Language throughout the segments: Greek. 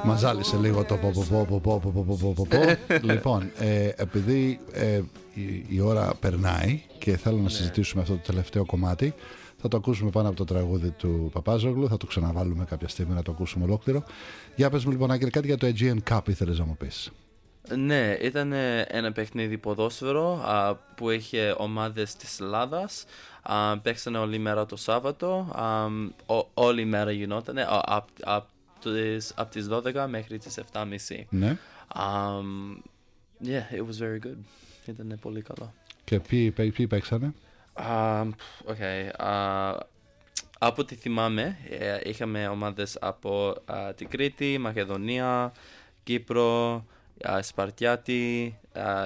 Μας ζάλισε λίγο το πω. Λοιπόν, επειδή η ώρα περνάει και θέλω να συζητήσουμε αυτό το τελευταίο κομμάτι, θα το ακούσουμε πάνω από το τραγούδι του Παπάζογλου, θα το ξαναβάλουμε κάποια στιγμή να το ακούσουμε ολόκληρο. Για πες μου λοιπόν, Άγγελε, κάτι για το Aegean Cup ήθελες να μου πεις? Ναι, ήταν ένα παιχνίδι ποδόσφαιρο που είχε ομάδες της Ελλάδας. Παίξανε όλη μέρα το Σάββατο. Όλη μέρα γινότανε από τις 12 μέχρι τις 7:30. Ναι. Yeah, it was very good. Ήταν πολύ καλό. Και ποιοι παίξανε? Από ό,τι θυμάμαι, είχαμε ομάδες από την Κρήτη, Μακεδονία, Κύπρο, Σπαρτιάτη,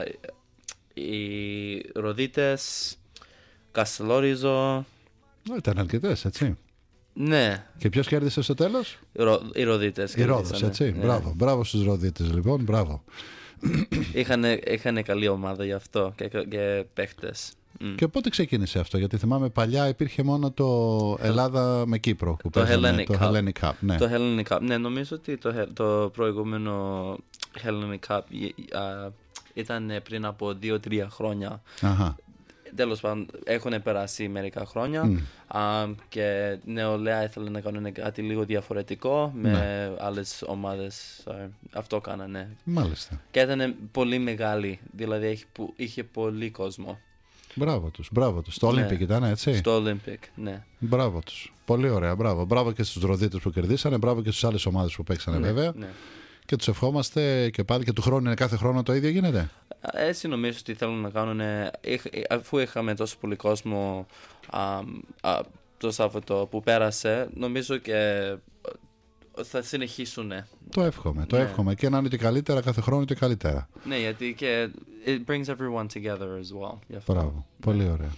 οι Ροδίτες, Καστελόριζο. Ήταν αρκετές, έτσι. Ναι. Και ποιος κέρδισε στο τέλος? Οι Ροδίτες. Η Ρόδος, έτσι. Ναι. Μπράβο στους Ροδίτες, λοιπόν, μπράβο. Είχανε καλή ομάδα γι' αυτό και παίχτες. Και πότε ξεκίνησε αυτό? Γιατί θυμάμαι παλιά υπήρχε μόνο το Ελλάδα με Κύπρο που το παίζανε, το Hellenic Cup. Ναι. Το Hellenic Cup. Ναι, νομίζω ότι το προηγούμενο Hellenic Cup ήταν πριν από 2-3 χρόνια. Αχα. Τέλος πάντων, έχουν περάσει μερικά χρόνια και νεολαία ήθελε να κάνουν κάτι λίγο διαφορετικό με άλλες ομάδες. Αυτό κάνανε. Μάλιστα. Και ήταν πολύ μεγάλη, δηλαδή είχε πολύ κόσμο. Μπράβο τους. Στο Olympic ήταν, έτσι. Στο Olympic, ναι. Μπράβο τους. Πολύ ωραία, μπράβο. Μπράβο και στους Ροδίτες που κερδίσανε, μπράβο και στις άλλες ομάδες που παίξανε, βέβαια. Ναι. Και τους ευχόμαστε και πάλι. Και του χρόνου είναι κάθε χρόνο το ίδιο γίνεται? Έτσι νομίζω ότι θέλουν να κάνουν, αφού είχαμε τόσο πολύ κόσμο το Σάββατο που πέρασε, νομίζω και θα συνεχίσουν. Το εύχομαι και να είναι και καλύτερα κάθε χρόνο και καλύτερα. Ναι, γιατί και it brings everyone together as well. Μπράβο, πολύ ωραία.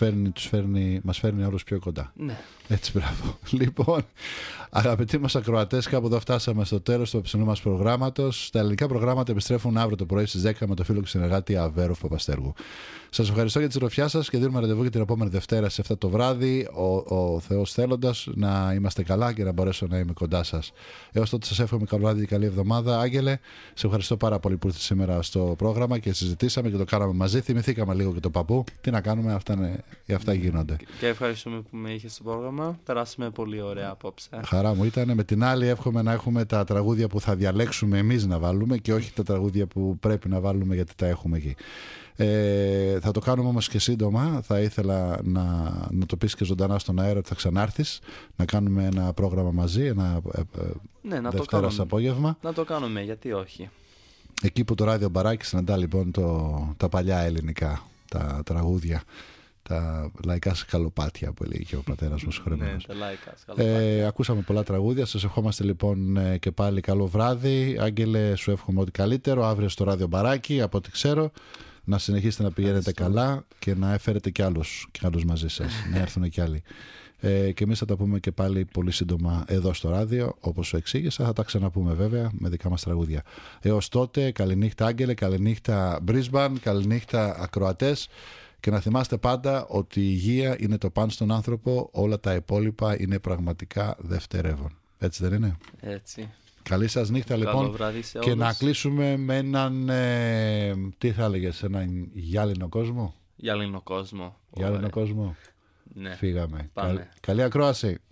Μας φέρνει όλους πιο κοντά. Ναι. Έτσι, μπράβο. Λοιπόν, αγαπητοί μας ακροατές, κάπου εδώ φτάσαμε στο τέλος του απόψινού μας προγράμματος. Τα ελληνικά προγράμματα επιστρέφουν αύριο το πρωί στις 10 με το φίλο και συνεργάτη Αβέροφ Παπαστέργου. Σας ευχαριστώ για τη συντροφιά σας και δίνουμε ραντεβού για την επόμενη Δευτέρα σε αυτά το βράδυ. Ο Θεός θέλοντας να είμαστε καλά και να μπορέσω να είμαι κοντά σας. Έως τότε σας εύχομαι καλό βράδυ και καλή εβδομάδα. Άγγελε, σε ευχαριστώ πάρα πολύ που ήρθες σήμερα στο πρόγραμμα και συζητήσαμε και το κάναμε μαζί. Θυμηθήκαμε λίγο και τον παππού. Τι να κάνουμε, αυτά γίνονται. Και ευχαριστούμε που με είχες στο πρόγραμμα. Περάσαμε πολύ ωραία απόψε. Χαρά μου ήταν. Με την άλλη, εύχομαι να έχουμε τα τραγούδια που θα διαλέξουμε εμείς να βάλουμε και όχι τα τραγούδια που πρέπει να βάλουμε γιατί τα έχουμε εκεί. Θα το κάνουμε όμως και σύντομα. Θα ήθελα να το πεις και ζωντανά στον αέρα ότι θα ξανάρθεις να κάνουμε ένα πρόγραμμα μαζί, Δευτέρας απόγευμα. Να το κάνουμε, γιατί όχι. Εκεί που το ράδιο Μπαράκι συναντά λοιπόν τα παλιά ελληνικά, τα τραγούδια, τα λαϊκά σκαλοπάτια που έλεγε και ο πατέρας μου συγχρονημένος. Ναι, τα λαϊκά σκαλοπάτια. Ακούσαμε πολλά τραγούδια. Σας ευχόμαστε λοιπόν και πάλι καλό βράδυ. Άγγελε, σου εύχομαι ό,τι καλύτερο. Αύριο στο ράδιο Μπαράκι, από ό,τι ξέρω. Να συνεχίσετε να πηγαίνετε καλά και να έφερετε κι άλλους μαζί σας, να έρθουν κι άλλοι. Και εμείς θα τα πούμε και πάλι πολύ σύντομα εδώ στο ράδιο, όπως σου εξήγησα. Θα τα ξαναπούμε βέβαια με δικά μας τραγούδια. Έως τότε, καληνύχτα Άγγελε, καληνύχτα Brisbane, καληνύχτα ακροατές. Και να θυμάστε πάντα ότι η υγεία είναι το παν στον άνθρωπο, όλα τα υπόλοιπα είναι πραγματικά δευτερεύον. Έτσι δεν είναι? Έτσι. Καλή σας νύχτα λοιπόν και να κλείσουμε με έναν, τι θα έλεγες, έναν γυάλινο κόσμο. Γυάλινο κόσμο. Γυάλινο κόσμο. Ναι. Φύγαμε. Πάμε. Καλή ακρόαση.